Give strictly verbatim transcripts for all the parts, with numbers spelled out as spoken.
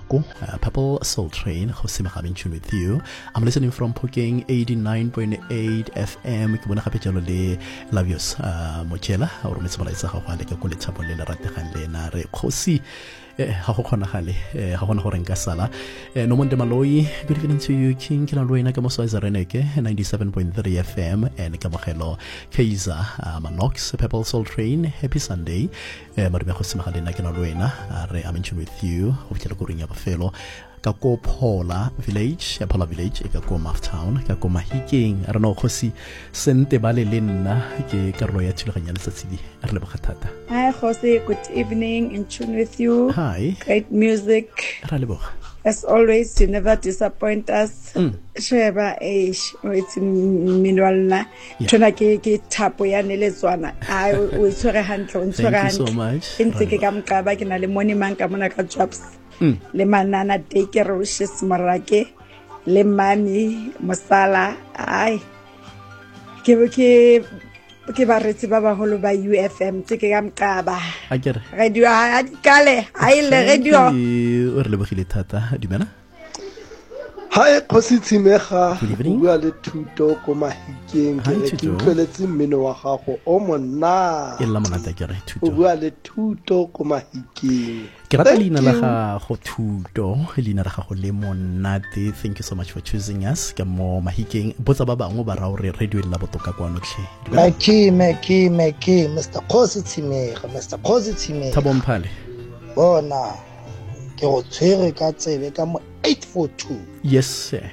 nako uh, Purple Soul Train go se magabe tune with you. I'm listening from Phokeng eighty-nine point eight F M ke bona gape jalo le Lavius uh, Mochela o re metse balaitsa ga go ale ke go le tshapo le le rategang le na re khosi ha go khona gale ha gona gore nka sala no monde maloi. Good evening to you King Kila Loina ka mosoiza reneke ninety-seven point three F M and ka mogelo Kaiza Manox Purple Soul Train. Happy Sunday mari ba go se magale na Kila Loina re I'm in with you go fitela go ringa ba felo ka ko Phola Village ya Phola Village e ka ko Maftown ka ko Mahikeng re no khosi sente ba le lenna ke karolo ya thulaganya le tsatsidi re le bogatata. Hi Jose, good evening, in tune with you. Hi. Great music. Ra le boga. As always, you never disappoint us. Sheba eish it's minwalna tshona ke ke thapo ya neletswana ai o itshwere hantle o ntshwere hantle. Thank you so much. Intse ke ka mqaba ke na le money man ka mona ka jobs le manana take Roshes Marake le mami Mosala ai ke ke ke ba retsi ba ba holo ba U F M tse ke ka mqaba akere radio a dikale ai le radio o re le bogile thata dumela. Hi Khositsimega bua le Thuto ko Mahikeng ke ke tleletse mmino wa gago o monna e la monata ke re Thuto bua le Thuto ko Mahikeng ke rata leina la gago Thuto leina la gago le monate. Thank you so much for choosing us ka mo Mahikeng botsa ba bangwe ba ra o re radio la botoka kwa notlhe maki maki maki Mister Khositsimega Mister Khositsimega Thabo Mphale bona ke go tshwere ka tsebe ka mo eight four two. Yes sir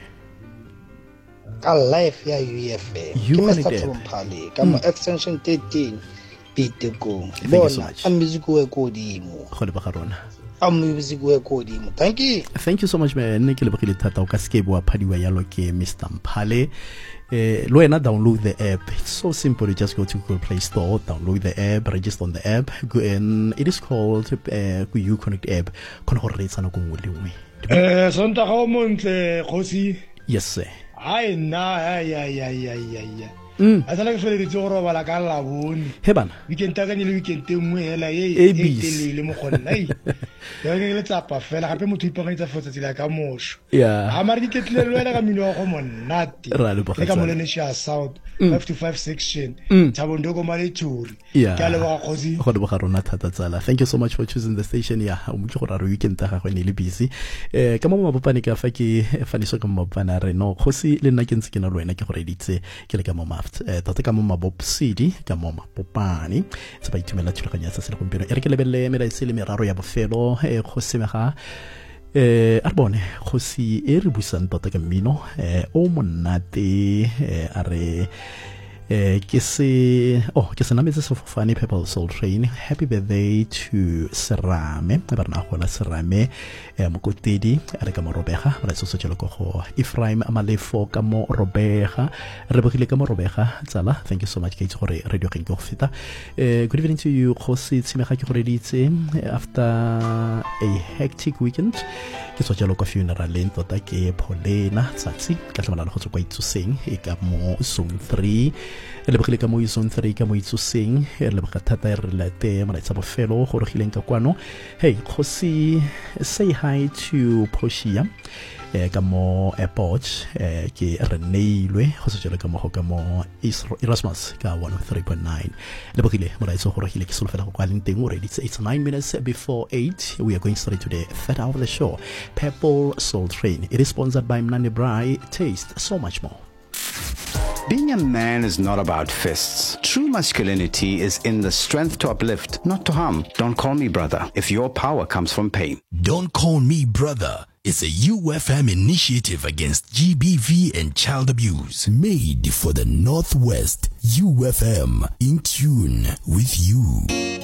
ka live ya U F M ke Mister Thabo Mphale ka mo extension thirteen Pitekong bona a music we ko dimo go le ba garona a music we ko dimo. Thank you. Thank you so much man. Ne ke le bogile thata o ka skebe wa phadiwa yalo ke Mister Mphale. Uh, lo ena download the app. It's so simple. You just go to Google Play Store, download the app, register on the app, go, and it is called uh, U Connect app. Kono go re tsana go ngwe eh sonta ga o montle Khosi. Yes sir. Ai na ya ya ya ya ya Mm. a tsala ke fele ditso go robala ka la bone he bana weekend ta ka le weekend te nngwe hela e e le mo gonna ai ya ke le tsapa fela gape motho ipagantsa fotsa tsela ka mosho yeah a mari ke tle le wena ka mino go monate ra le bogatsa ka molene sha south five to five section Thabo Ndoko male tshuri ka le ba Khosi go le bogarona thata tsala. Thank you so much for choosing the station. Yeah o motho go ra re weekend ta ga go ne le busy eh ka mo mabopane ka fa ke faniso ka mabopana re no Khosi le nna ke ntse ke na le wena ke go reditse ke le ka mo tota ka mo Mabop City ka mo Mapopane tse ba itumela thulaganya tsa sele gompeno e re ke lebelle mera ise le meraro ya bofelo e go semega eh a bone Khosi e re busang tota ka mmino eh o monate a re eh ke se oh ke se nametse sefofane Purple Soul Train. Happy birthday to Serame ba rena go la Serame eh mokotedi a re ka mo Robega ba se se tshelo go go Ephraim Amalefo ka mo Robega re bogile ka mo Robega tsala. Thank you so much ke itse gore radio ke go feta eh good evening to you Khosi Tsimega ke gore ditse after a hectic weekend ke so tshelo go funeral le tota ke Polena tsatsi ka tlamana go tswa itsoseng e ka mo zone three le bogile ka mo zone three ka mo itsoseng le boga thata re late mo tsa bofelo go rogileng ka kwano. Hey Khosi, say hi to Poshia eh ka mo airport eh ke re neilwe go se jela ka mo go ka mo Erasmus ka one oh three point nine le bogile mo la itso go rogile ke solofela go kwa leng teng o ready. It's nine minutes before eight. We are going straight to the third hour of the show, Purple Soul Train. It is sponsored by Mnandi Brai. Taste so much more. Being a man is not about fists. True masculinity is in the strength to uplift, not to harm. Don't call me brother if your power comes from pain. Don't Call Me Brother is a U F M initiative against G B V and child abuse, made for the Northwest. U F M, in tune with you.